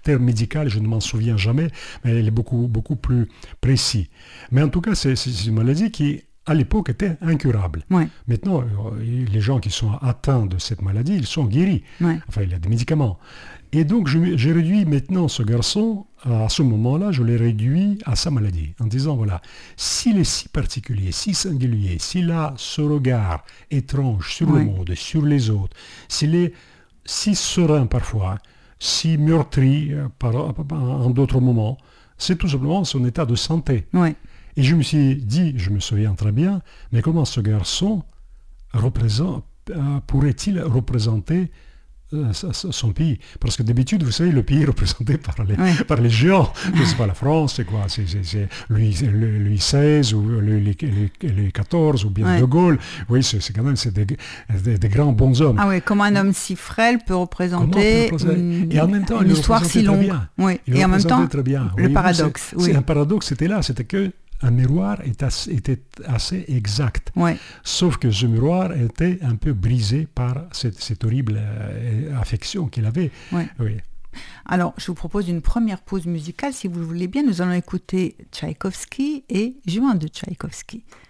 terme médical, je ne m'en souviens jamais, mais il est beaucoup, beaucoup plus précis. Mais en tout cas, c'est une maladie qui, à l'époque, était incurable. Ouais. Maintenant, les gens qui sont atteints de cette maladie, ils sont guéris. Ouais. Enfin, il y a des médicaments. Et donc, j'ai réduit maintenant ce garçon, à ce moment-là, je l'ai réduit à sa maladie, en disant, voilà, s'il est si particulier, si singulier, s'il a ce regard étrange sur le monde, sur les autres, s'il est si serein parfois, si meurtri en d'autres moments, c'est tout simplement son état de santé. Ouais. Et je me suis dit, je me souviens très bien, mais comment ce garçon pourrait-il représenter son pays? Parce que d'habitude, vous savez, le pays est représenté par les géants. Je ne sais pas, la France, c'est quoi? C'est Louis XVI ou Louis XIV ou bien De Gaulle. Oui, c'est quand même des grands bons hommes. Ah oui, comment un homme si frêle peut représenter et en même temps, une histoire si longue. Oui. Et en même temps, le paradoxe. C'est un paradoxe, c'était là, c'était que un miroir était assez exact. Ouais. Sauf que ce miroir était un peu brisé par cette horrible affection qu'il avait. Ouais. Oui. Alors, je vous propose une première pause musicale. Si vous le voulez bien, nous allons écouter Tchaïkovski et Juin de Tchaïkovski.